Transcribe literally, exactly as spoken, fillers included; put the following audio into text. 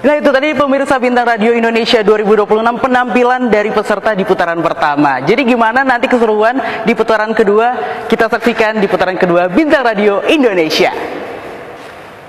Nah itu tadi pemirsa Bintang Radio Indonesia dua ribu dua puluh enam, penampilan dari peserta di putaran pertama. Jadi gimana nanti keseruan di putaran kedua, kita saksikan di putaran kedua Bintang Radio Indonesia.